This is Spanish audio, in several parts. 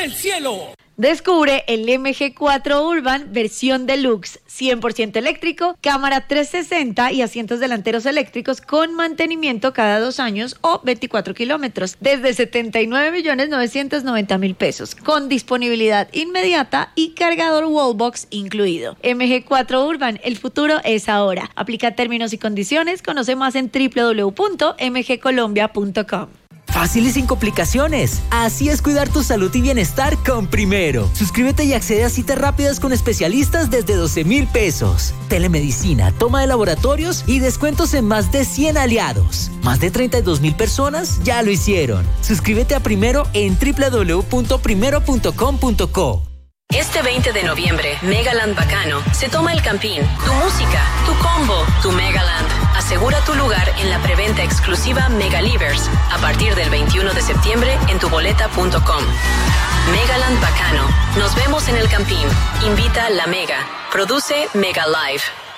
del cielo. Descubre el MG4 Urban versión Deluxe, 100% eléctrico, cámara 360 y asientos delanteros eléctricos con mantenimiento cada 2 años o 24 kilómetros, desde 79.990.000 pesos, con disponibilidad inmediata y cargador Wallbox incluido. MG4 Urban, el futuro es ahora. Aplica términos y condiciones, conoce más en www.mgcolombia.com. Fácil y sin complicaciones. Así es cuidar tu salud y bienestar con Primero. Suscríbete y accede a citas rápidas con especialistas desde 12,000 pesos. Telemedicina, toma de laboratorios y descuentos en más de 100 aliados. Más de 32,000 personas ya lo hicieron. Suscríbete a Primero en www.primero.com.co. Este 20 de noviembre, Megaland Bacano se toma el Campín. Tu música, tu combo, tu Megaland. Asegura tu lugar en la preventa exclusiva Megalivers a partir del 21 de septiembre en tuboleta.com. Megaland Bacano. Nos vemos en el Campín. Invita La Mega. Produce Mega Live.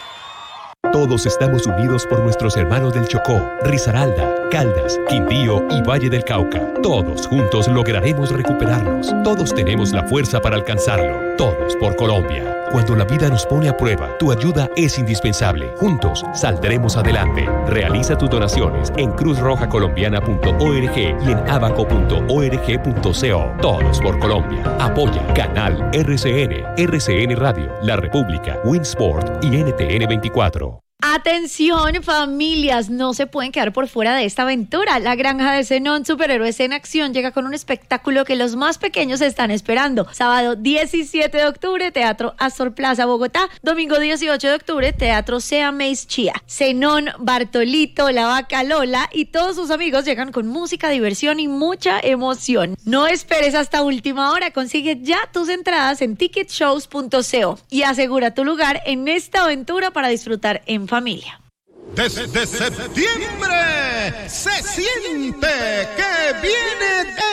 Todos estamos unidos por nuestros hermanos del Chocó, Risaralda, Caldas, Quindío y Valle del Cauca. Todos juntos lograremos recuperarnos. Todos tenemos la fuerza para alcanzarlo. Todos por Colombia. Cuando la vida nos pone a prueba, tu ayuda es indispensable. Juntos saldremos adelante. Realiza tus donaciones en cruzrojacolombiana.org y en abaco.org.co. Todos por Colombia. Apoya Canal RCN, RCN Radio, La República, Winsport y NTN 24. Atención, familias, no se pueden quedar por fuera de esta aventura. La Granja de Zenón, Superhéroes en Acción, llega con un espectáculo que los más pequeños están esperando. Sábado 17 de octubre, Teatro Astor Plaza, Bogotá. Domingo 18 de octubre, Teatro Sea Mace Chía. Zenón, Bartolito, La Vaca Lola y todos sus amigos llegan con música, diversión y mucha emoción. No esperes hasta última hora, consigue ya tus entradas en ticketshows.co y asegura tu lugar en esta aventura para disfrutar en familia. Desde septiembre se siente que viene